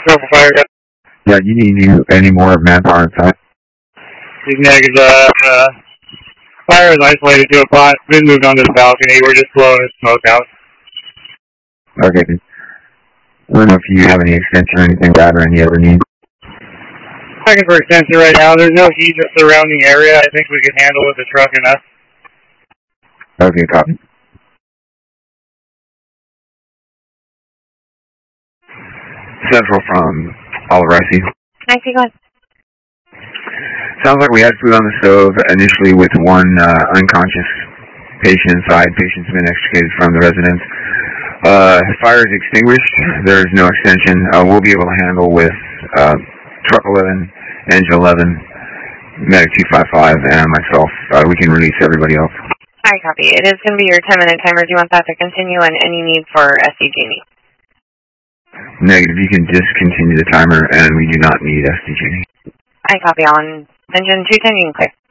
Central Fire. Yeah, you need any more manpower inside? Negative. Fire is isolated to a plot. Been moved onto the balcony. We're just blowing the smoke out. Okay. I don't know if you have any extension or anything like that or any other needs. Checking for extension right now. There's no heat in the surrounding area. I think we can handle with the truck enough. Okay, copy. Central from Alvarez. Nice, go ahead. Sounds like we had food on the stove initially with one unconscious patient inside. Patient's been extricated from the residence. Fire is extinguished. There is no extension. We'll be able to handle with truck 11, engine 11, medic 255, and myself. We can release everybody else. I copy. It is going to be your 10-minute timer. Do you want that to continue and any need for SDG? Negative. You can discontinue the timer, and we do not need SDG. I copy on engine 210. You can clear.